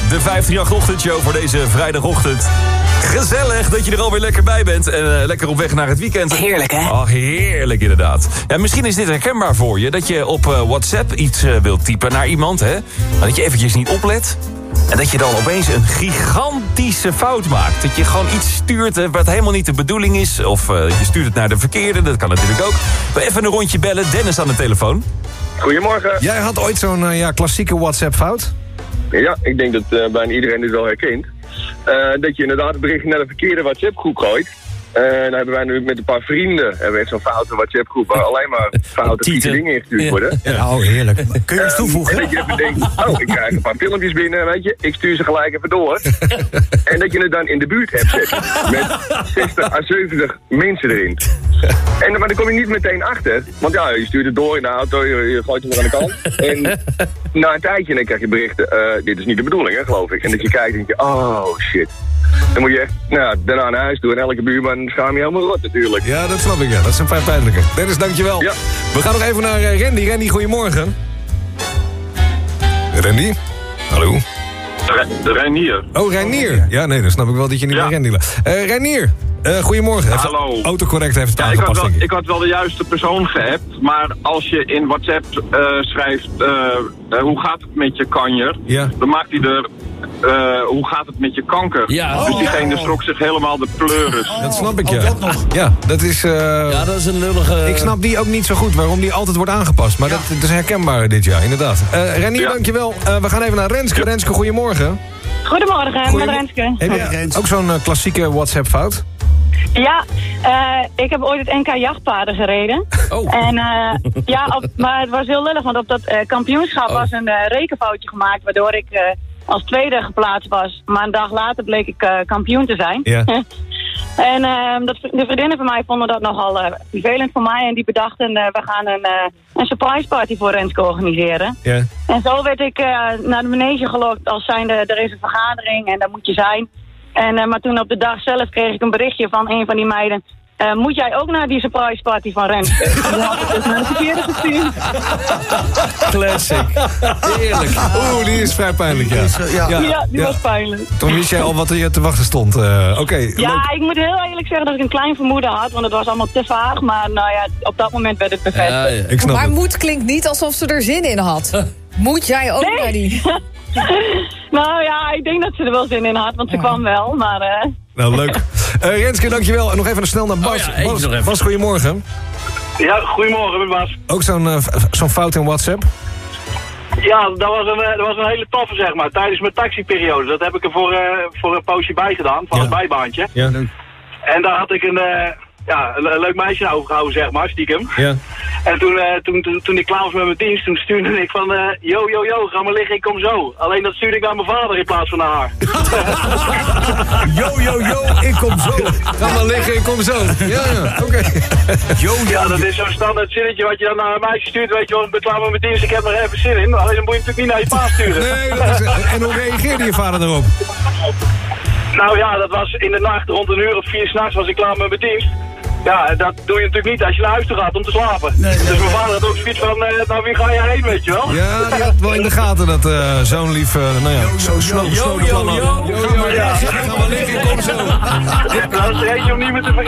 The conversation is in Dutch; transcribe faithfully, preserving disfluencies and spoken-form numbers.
de vijf drie acht ochtendshow voor deze vrijdagochtend. Gezellig dat je er alweer lekker bij bent en uh, lekker op weg naar het weekend. Heerlijk, hè? Oh, heerlijk inderdaad. Ja, misschien is dit herkenbaar voor je, dat je op uh, WhatsApp iets uh, wilt typen naar iemand, hè? Maar dat je eventjes niet oplet. En dat je dan opeens een gigantische fout maakt. Dat je gewoon iets stuurt uh, wat helemaal niet de bedoeling is. Of uh, je stuurt het naar de verkeerde, dat kan natuurlijk ook. We even een rondje bellen. Dennis aan de telefoon. Goedemorgen. Jij had ooit zo'n uh, ja, klassieke WhatsApp-fout? Ja, ik denk dat uh, bijna iedereen dit wel herkent. Uh, dat je inderdaad het bericht naar de verkeerde WhatsApp-groep gooit. Uh, dan hebben wij nu met een paar vrienden hebben we echt zo'n foute WhatsApp-groep waar alleen maar foute vieze dingen ingestuurd ja. worden. Ja, oh heerlijk. Kun je iets toevoegen? Um, en dat je even denkt, oh, ik krijg een paar filmpjes binnen, weet je, ik stuur ze gelijk even door. En dat je het dan in de buurt-app zet, met zestig à zeventig mensen erin. En, maar dan kom je niet meteen achter, want ja, je stuurt het door in de auto, je, je gooit hem weer aan de kant. En na een tijdje dan krijg je berichten, uh, dit is niet de bedoeling, hè, geloof ik. En dat je kijkt en denk je, oh shit. Dan moet je echt nou, daarna naar huis toe en elke buurman schaam je helemaal rot natuurlijk. Ja, dat snap ik, ja. Dat is een vrij pijnlijke. Dennis, dankjewel. Ja. We gaan nog even naar uh, Randy. Randy, goedemorgen. Randy? Hallo? De Reinier. Oh, Reinier. Ja, nee, dan snap ik wel dat je niet ja. naar Randy laat. Uh, Reinier, uh, goedemorgen. Heeft Hallo. Autocorrect heeft het ja, aangepast, ik had, wel, ik. ik had wel de juiste persoon geappt, maar als je in WhatsApp uh, schrijft, uh, uh, hoe gaat het met je kanjer? Ja. Dan maakt hij er, uh, hoe gaat het met je kanker? Ja. Dus diegene schrok zich helemaal de pleuris. Oh, dat snap ik, ja. Oh, dat nog. Ja, dat is... Uh, ja, dat is een lullige... Ik snap die ook niet zo goed, waarom die altijd wordt aangepast. Maar ja. dat, dat is herkenbaar dit jaar, inderdaad. Uh, Reinier, ja. dankjewel. Uh, we gaan even naar Renske. Ja. Renske, goedemorgen. Goedemorgen, Goedemorgen. met Renske. Heb je ook zo'n uh, klassieke WhatsApp-fout? Ja, uh, ik heb ooit het N K jachtpaarden gereden. Oh. En, uh, ja, op, maar het was heel lullig, want op dat uh, kampioenschap oh. was een uh, rekenfoutje gemaakt, waardoor ik uh, als tweede geplaatst was. Maar een dag later bleek ik uh, kampioen te zijn. Ja. En uh, dat, de vriendinnen van mij vonden dat nogal uh, vervelend voor mij. En die bedachten, uh, we gaan een, uh, een surprise party voor Renske organiseren. Ja. En zo werd ik uh, naar de manege gelokt als zijnde, er is een vergadering en daar moet je zijn. En, uh, maar toen op de dag zelf kreeg ik een berichtje van een van die meiden. Uh, moet jij ook naar die surprise party van Renske? En dan had ik dus naar de verkeerde gestuurd. Classic. Heerlijk. Oeh, die is vrij pijnlijk, ja. Ja, ja, ja die ja. was pijnlijk. Toen wist jij al wat er je te wachten stond. Uh, Oké. Okay, ja, leuk. ik moet heel eerlijk zeggen dat ik een klein vermoeden had. Want het was allemaal te vaag. Maar nou ja, op dat moment werd het bevestigd. Ja, ja. Ik snap maar het. moet klinkt niet alsof ze er zin in had. Moet jij ook nee. naar die... Nou ja, ik denk dat ze er wel zin in had, want ze ja. kwam wel, maar... Uh... Nou, leuk. Uh, Renske, dankjewel. En nog even snel naar Bas. Oh ja, Bas, nog even. Bas, goedemorgen. Ja, goedemorgen, met Bas. Ook zo'n uh, zo'n fout in WhatsApp? Ja, dat was, een, dat was een hele toffe, zeg maar, tijdens mijn taxiperiode. Dat heb ik er voor, uh, voor een poosje bij gedaan, van ja. een bijbaantje. Ja. En daar had ik een... Uh, Ja, een, een leuk meisje naar overgehouden, zeg maar, stiekem. Ja. En toen, uh, toen, toen, toen ik klaar was met mijn dienst, toen stuurde ik van... Uh, yo, yo, yo, ga maar liggen, ik kom zo. Alleen dat stuurde ik naar mijn vader in plaats van naar haar. Yo, yo, yo, ik kom zo. Ga maar liggen, ik kom zo. Ja, ja, oké. Okay. Yo, ja, dat is zo'n standaard zinnetje wat je dan naar een meisje stuurt. Weet je wel, ik ben klaar met mijn dienst, ik heb er even zin in. Alleen dan moet je natuurlijk niet naar je pa sturen. Nee, dat is... En hoe reageerde je vader erop? Nou ja, dat was in de nacht, rond een uur of vier 's nachts was ik klaar met mijn dienst. Ja, dat doe je natuurlijk niet als je naar huis toe gaat om te slapen. Nee, nee, dus mijn vader had ook zoiets van, uh, nou wie ga jij heen, weet je wel? Ja, die had wel in de gaten dat uh, zo'n lief, uh, nou ja, zo snel besloten plan had. Yo, yo, yo, ja. Ga maar liggen, kom zo. Ja, dat is er eentje om niet meer te vergeten.